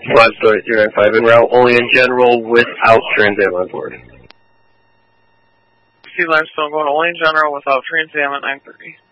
Story 395 en route only in general without Trans Am on board. Sea Limestone going only in general without Trans Am at 9:30.